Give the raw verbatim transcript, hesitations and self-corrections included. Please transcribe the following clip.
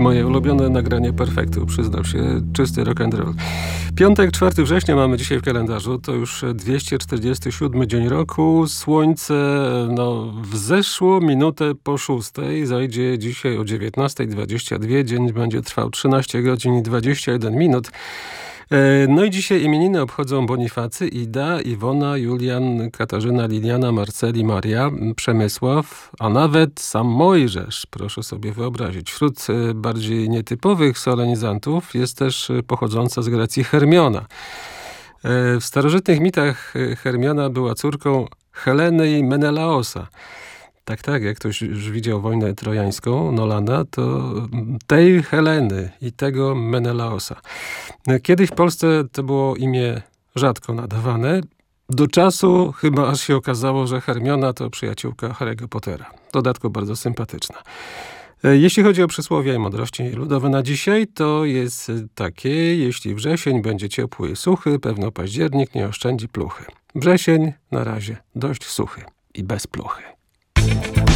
Moje ulubione nagranie Perfektu, przyznam się, czysty rock and roll. Piątek, czwartego września mamy dzisiaj w kalendarzu, to już dwieście czterdziesty siódmy dzień roku. Słońce no, wzeszło minutę po szóstej, zajdzie dzisiaj o dziewiętnasta dwadzieścia dwa, dzień będzie trwał trzynaście godzin i dwadzieścia jeden minut. No i dzisiaj imieniny obchodzą Bonifacy, Ida, Iwona, Julian, Katarzyna, Liliana, Marceli, Maria, Przemysław, a nawet sam Mojżesz, proszę sobie wyobrazić. Wśród bardziej nietypowych solenizantów jest też pochodząca z Grecji Hermiona. W starożytnych mitach Hermiona była córką Heleny i Menelaosa. Tak, tak, jak ktoś już widział wojnę trojańską, Nolana, to tej Heleny i tego Menelaosa. Kiedyś w Polsce to było imię rzadko nadawane, do czasu chyba aż się okazało, że Hermiona to przyjaciółka Harry'ego Pottera. W dodatku bardzo sympatyczna. Jeśli chodzi o przysłowia i mądrości ludowe na dzisiaj, to jest takie: jeśli wrzesień będzie ciepły i suchy, pewno październik nie oszczędzi pluchy. Wrzesień na razie dość suchy i bez pluchy.